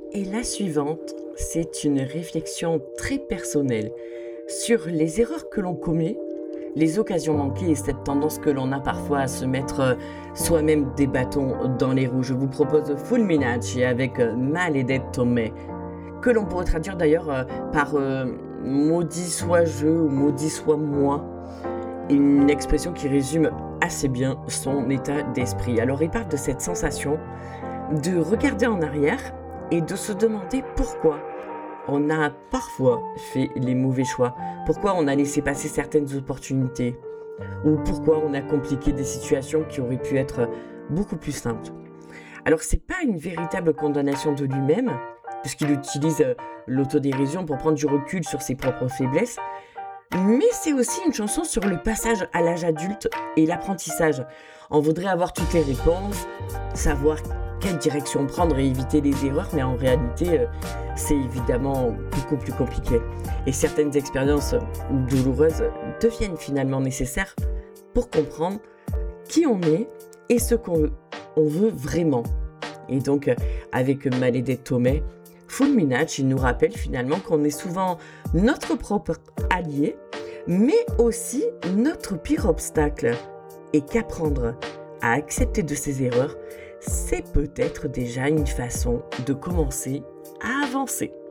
Et la suivante, c'est une réflexion très personnelle sur les erreurs que l'on commet, les occasions manquées et cette tendance que l'on a parfois à se mettre soi-même des bâtons dans les roues. Je vous propose Fulminacci avec Maledetto me, que l'on pourrait traduire d'ailleurs par maudit soit je ou maudit soit moi. Une expression qui résume assez bien son état d'esprit. Alors il parle de cette sensation de regarder en arrière et de se demander pourquoi on a parfois fait les mauvais choix, pourquoi on a laissé passer certaines opportunités, ou pourquoi on a compliqué des situations qui auraient pu être beaucoup plus simples. Alors c'est pas une véritable condamnation de lui-même, puisqu'il utilise l'autodérision pour prendre du recul sur ses propres faiblesses, mais c'est aussi une chanson sur le passage à l'âge adulte et l'apprentissage. On voudrait avoir toutes les réponses, savoir quelle direction prendre et éviter les erreurs, mais en réalité, c'est évidemment beaucoup plus compliqué. Et certaines expériences douloureuses deviennent finalement nécessaires pour comprendre qui on est et ce qu'on veut vraiment. Et donc, avec Maledetto me, Fulminacci nous rappelle finalement qu'on est souvent notre propre allié, mais aussi notre pire obstacle. Et qu'apprendre à accepter de ses erreurs, c'est peut-être déjà une façon de commencer à avancer.